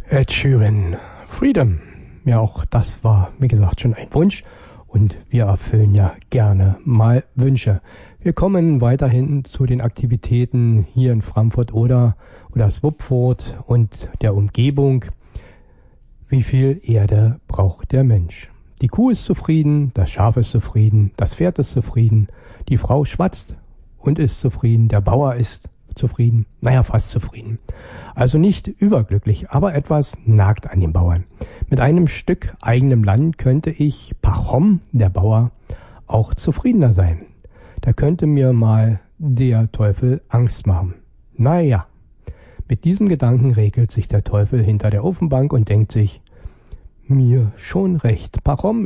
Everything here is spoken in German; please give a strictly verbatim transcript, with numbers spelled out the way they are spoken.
Ed Sheeran, Freedom. Ja, auch das war, wie gesagt, schon ein Wunsch. Und wir erfüllen ja gerne mal Wünsche. Wir kommen weiterhin zu den Aktivitäten hier in Frankfurt oder, oder Swupfurt und der Umgebung. Wie viel Erde braucht der Mensch? Die Kuh ist zufrieden, das Schaf ist zufrieden, das Pferd ist zufrieden, die Frau schwatzt und ist zufrieden, der Bauer ist zufrieden, naja, fast zufrieden. Also nicht überglücklich, aber etwas nagt an den Bauern. Mit einem Stück eigenem Land könnte ich, Pachom, der Bauer, auch zufriedener sein. Da könnte mir mal der Teufel Angst machen. Naja, mit diesem Gedanken regelt sich der Teufel hinter der Ofenbank und denkt sich, mir schon recht, Pachom